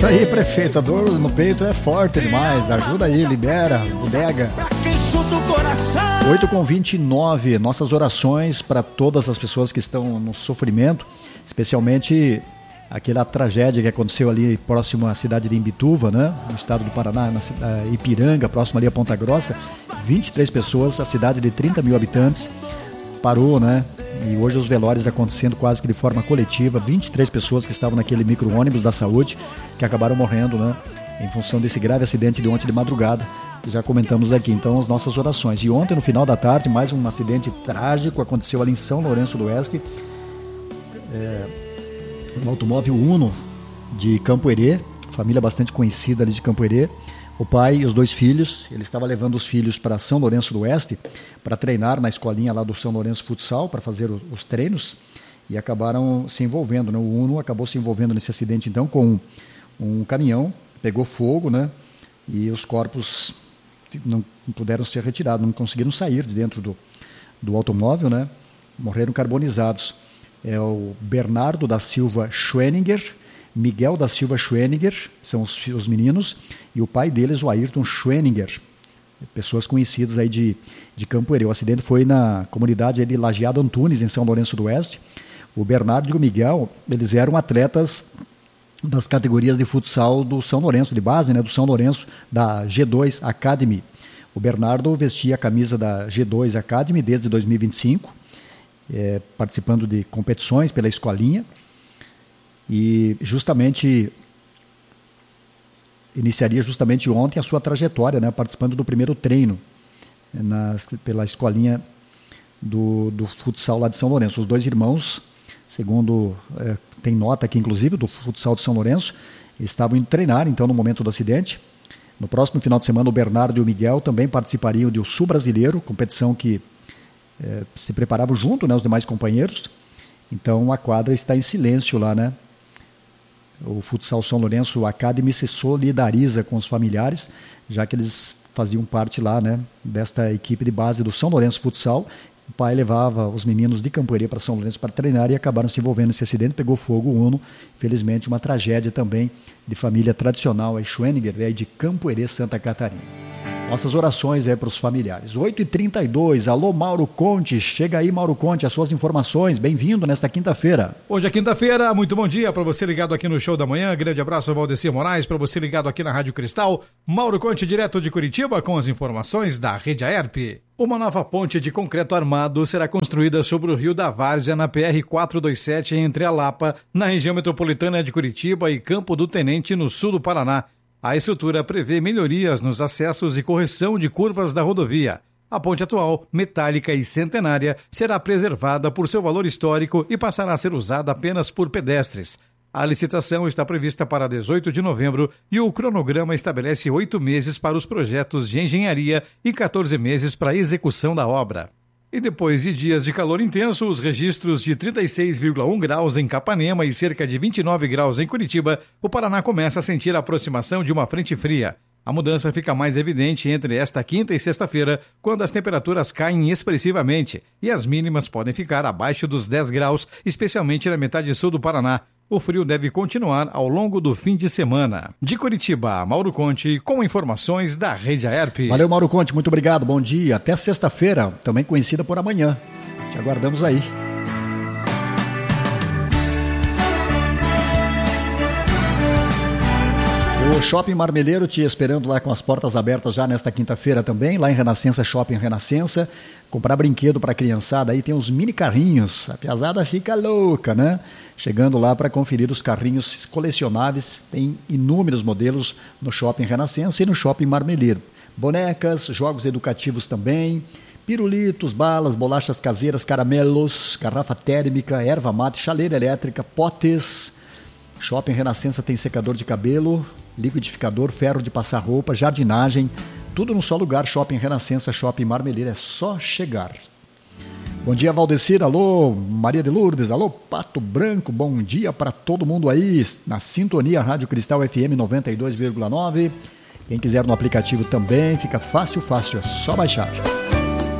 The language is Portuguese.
Isso aí, prefeito, a dor no peito é forte demais, ajuda aí, libera, bodega. 8h29, nossas orações para todas as pessoas que estão no sofrimento, especialmente aquela tragédia que aconteceu ali próximo à cidade de Imbituva, né? No estado do Paraná, na Ipiranga, próximo ali a Ponta Grossa. 23 pessoas, a cidade de 30 mil habitantes parou, né? E hoje os velórios acontecendo quase que de forma coletiva. 23 pessoas que estavam naquele micro-ônibus da saúde que acabaram morrendo, né? Em função desse grave acidente de ontem de madrugada, que já comentamos aqui. Então, as nossas orações. E ontem, no final da tarde, mais um acidente trágico aconteceu ali em São Lourenço do Oeste. Um automóvel Uno de Campo Herê, família bastante conhecida ali de Campo Herê. O pai e os 2 filhos, ele estava levando os filhos para São Lourenço do Oeste para treinar na escolinha lá do São Lourenço Futsal, para fazer os treinos, e acabaram se envolvendo, né? O Uno acabou se envolvendo nesse acidente então com um caminhão, pegou fogo, né? E os corpos não puderam ser retirados, não conseguiram sair de dentro do automóvel, né? Morreram carbonizados. É o Bernardo da Silva Schweninger, Miguel da Silva Schweninger, são os meninos, e o pai deles, o Ayrton Schweninger, pessoas conhecidas aí de Campo Herê. O acidente foi na comunidade de Lajeado Antunes, em São Lourenço do Oeste. O Bernardo e o Miguel, eles eram atletas das categorias de futsal do São Lourenço, de base, né, do São Lourenço, da G2 Academy. O Bernardo vestia a camisa da G2 Academy desde 2025, participando de competições pela escolinha, e iniciaria justamente ontem a sua trajetória, né, participando do primeiro treino pela escolinha do futsal lá de São Lourenço. Os 2 irmãos, segundo tem nota aqui inclusive do futsal de São Lourenço, estavam indo treinar então no momento do acidente. No próximo final de semana o Bernardo e o Miguel também participariam do Sul Brasileiro, competição que se preparavam junto, né, os demais companheiros. Então a quadra está em silêncio lá, né? O Futsal São Lourenço Academy se solidariza com os familiares, já que eles faziam parte lá, né, desta equipe de base do São Lourenço Futsal. O pai levava os meninos de Campo Herê para São Lourenço para treinar e acabaram se envolvendo nesse acidente, pegou fogo o Uno. Infelizmente, uma tragédia também de família tradicional, a Schweninger, de Campo Herê, Santa Catarina. Nossas orações para os familiares. 8h32, alô Mauro Conte, chega aí Mauro Conte, as suas informações, bem-vindo nesta quinta-feira. Hoje é quinta-feira, muito bom dia para você ligado aqui no Show da Manhã, grande abraço ao Valdecir Moraes, para você ligado aqui na Rádio Cristal, Mauro Conte direto de Curitiba com as informações da Rede Aerp. Uma nova ponte de concreto armado será construída sobre o Rio da Várzea na PR-427 entre a Lapa, na região metropolitana de Curitiba e Campo do Tenente, no sul do Paraná. A estrutura prevê melhorias nos acessos e correção de curvas da rodovia. A ponte atual, metálica e centenária, será preservada por seu valor histórico e passará a ser usada apenas por pedestres. A licitação está prevista para 18 de novembro e o cronograma estabelece 8 meses para os projetos de engenharia e 14 meses para a execução da obra. E depois de dias de calor intenso, os registros de 36,1 graus em Capanema e cerca de 29 graus em Curitiba, o Paraná começa a sentir a aproximação de uma frente fria. A mudança fica mais evidente entre esta quinta e sexta-feira, quando as temperaturas caem expressivamente e as mínimas podem ficar abaixo dos 10 graus, especialmente na metade sul do Paraná. O frio deve continuar ao longo do fim de semana. De Curitiba, Mauro Conte, com informações da Rede Aerp. Valeu, Mauro Conte, muito obrigado, bom dia. Até sexta-feira, também conhecida por amanhã. Te aguardamos aí. O Shopping Marmeleiro te esperando lá com as portas abertas já nesta quinta-feira também, lá em Renascença, Shopping Renascença. Comprar brinquedo para a criançada, aí tem uns mini carrinhos, a piazada fica louca, né? Chegando lá para conferir os carrinhos colecionáveis, tem inúmeros modelos no Shopping Renascença e no Shopping Marmeleiro. Bonecas, jogos educativos também, pirulitos, balas, bolachas caseiras, caramelos, garrafa térmica, erva mate, chaleira elétrica, potes. Shopping Renascença tem secador de cabelo, liquidificador, ferro de passar roupa, jardinagem, tudo num só lugar. Shopping Renascença, Shopping Marmeleiro, é só chegar. Bom dia, Valdecir, alô Maria de Lourdes, alô Pato Branco, bom dia para todo mundo aí na sintonia Rádio Cristal FM 92,9. Quem quiser no aplicativo também, fica fácil, é só baixar.